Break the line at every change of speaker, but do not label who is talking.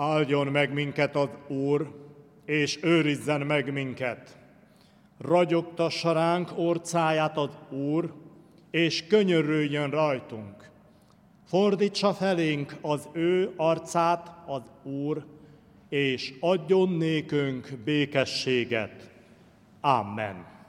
Áldjon meg minket az Úr, és őrizzen meg minket. Ragyogtassa ránk orcáját az Úr, és könyörüljön rajtunk. Fordítsa felénk az ő arcát az Úr, és adjon nékünk békességet. Amen.